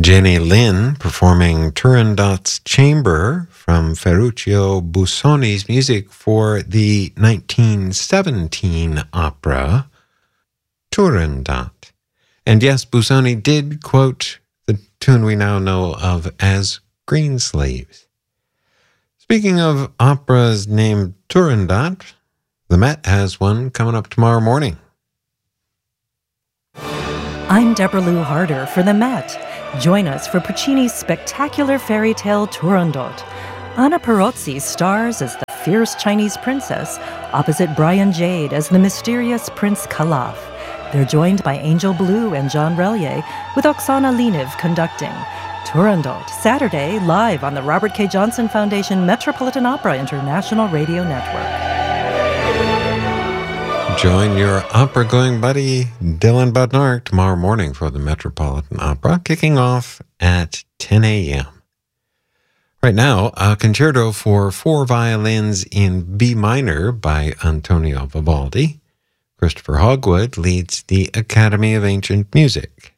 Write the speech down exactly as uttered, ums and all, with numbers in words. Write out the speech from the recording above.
Jenny Lind performing Turandot's Chamber from Ferruccio Busoni's music for the nineteen seventeen opera Turandot. And yes, Busoni did quote the tune we now know of as Greensleeves. Speaking of operas named Turandot, the Met has one coming up tomorrow morning. I'm Deborah Lou Harder for the Met. Join us for Puccini's spectacular fairy tale Turandot. Anna Perozzi stars as the fierce Chinese princess, opposite Brian Jade as the mysterious Prince Calaf. They're joined by Angel Blue and John Relier, with Oksana Leniv conducting. Turandot, Saturday, live on the Robert K. Johnson Foundation Metropolitan Opera International Radio Network. Join your opera-going buddy, Dylan Budnark, tomorrow morning for the Metropolitan Opera, kicking off at ten a.m. Right now, a concerto for four violins in B minor by Antonio Vivaldi. Christopher Hogwood leads the Academy of Ancient Music.